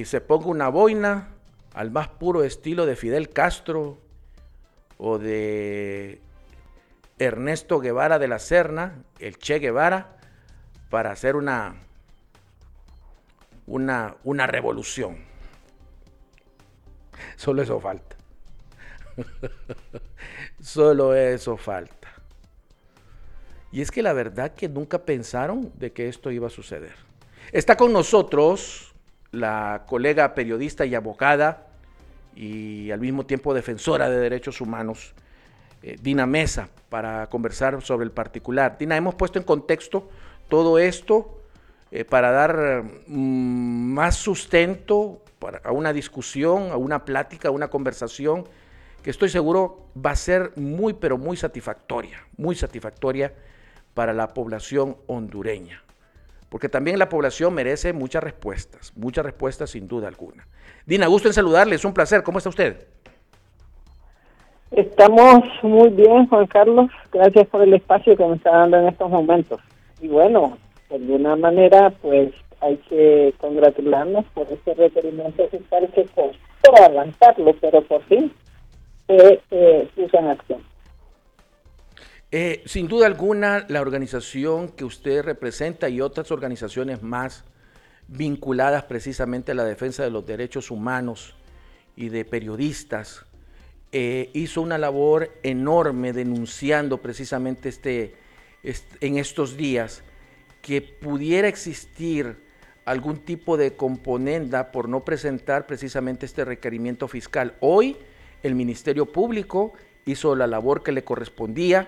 y se ponga una boina al más puro estilo de Fidel Castro o de Ernesto Guevara de la Serna, el Che Guevara, para hacer una revolución. Solo eso falta. Solo eso falta. Y es que la verdad que nunca pensaron de que esto iba a suceder. Está con nosotros la colega periodista y abogada y al mismo tiempo defensora de derechos humanos, Dina Mesa, para conversar sobre el particular. Dina, hemos puesto en contexto todo esto para dar más sustento a una discusión, a una plática, a una conversación que estoy seguro va a ser muy, pero muy satisfactoria para la población hondureña. Porque también la población merece muchas respuestas sin duda alguna. Dina, gusto en saludarle, es un placer. ¿Cómo está usted? Estamos muy bien, Juan Carlos. Gracias por el espacio que me está dando en estos momentos. Y bueno, de alguna manera, pues hay que congratularnos por este requerimiento fiscal que costó avanzarlo, pero por fin se puso en acción. Sin duda alguna, la organización que usted representa y otras organizaciones más vinculadas precisamente a la defensa de los derechos humanos y de periodistas, hizo una labor enorme denunciando precisamente en estos días que pudiera existir algún tipo de componenda por no presentar precisamente este requerimiento fiscal. Hoy el Ministerio Público hizo la labor que le correspondía.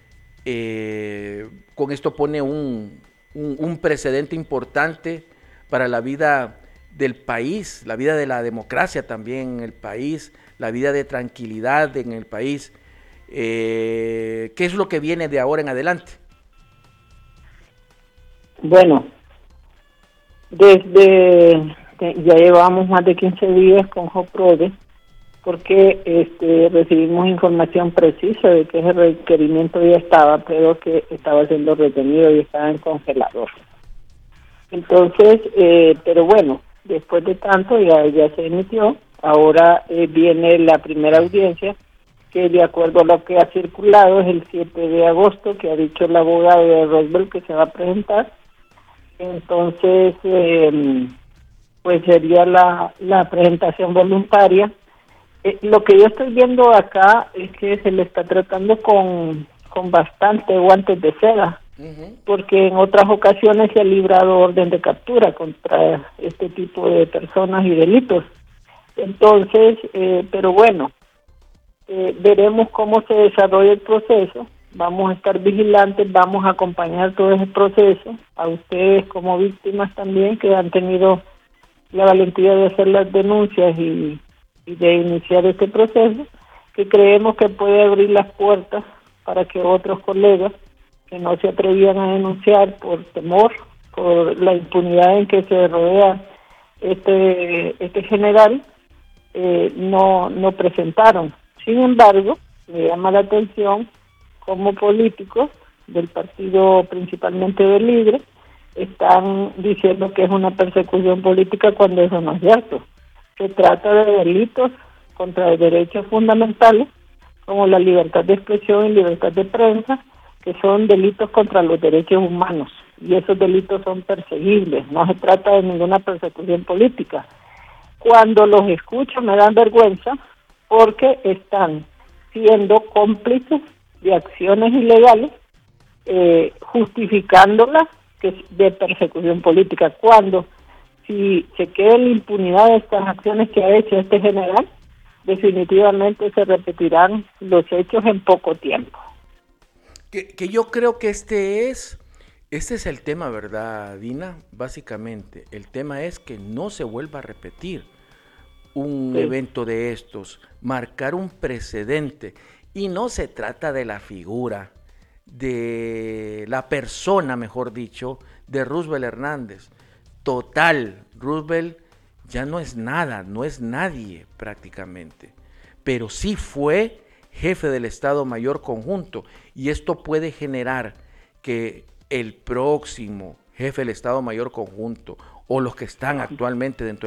Con esto pone un precedente importante para la vida del país, la vida de la democracia también en el país, la vida de tranquilidad en el país. ¿Qué es lo que viene de ahora en adelante? Bueno, ya llevamos más de 15 días con JOPRODE, porque recibimos información precisa de que ese requerimiento ya estaba, pero que estaba siendo retenido y estaba en congelador. Entonces, pero bueno, después de tanto ya se emitió. Ahora viene la primera audiencia, que de acuerdo a lo que ha circulado es el 7 de agosto, que ha dicho el abogado de Roosevelt que se va a presentar. Entonces, pues sería la presentación voluntaria. Lo que yo estoy viendo acá es que se le está tratando con bastante guantes de seda, porque en otras ocasiones se ha librado orden de captura contra este tipo de personas y delitos. Entonces, pero bueno, veremos cómo se desarrolla el proceso. Vamos a estar vigilantes, vamos a acompañar todo ese proceso, a ustedes como víctimas también, que han tenido la valentía de hacer las denuncias y de iniciar este proceso, que creemos que puede abrir las puertas para que otros colegas que no se atrevían a denunciar por temor, por la impunidad en que se rodea este general, no presentaron. Sin embargo, me llama la atención cómo políticos del partido, principalmente del Libre, están diciendo que es una persecución política cuando eso no es cierto. Se trata de delitos contra derechos fundamentales como la libertad de expresión y libertad de prensa, que son delitos contra los derechos humanos, y esos delitos son perseguibles. No se trata de ninguna persecución política. Cuando los escucho me dan vergüenza, porque están siendo cómplices de acciones ilegales, justificándolas de persecución política, cuando si se queda en la impunidad de estas acciones que ha hecho este general, definitivamente se repetirán los hechos en poco tiempo. Que yo creo que este es el tema, ¿verdad, Dina? Básicamente, el tema es que no se vuelva a repetir un evento de estos, marcar un precedente. Y no se trata de la figura, de la persona, mejor dicho, de Roosevelt Hernández. Total, Roosevelt ya no es nada, no es nadie prácticamente, pero sí fue jefe del Estado Mayor Conjunto, y esto puede generar que el próximo jefe del Estado Mayor Conjunto o los que están actualmente dentro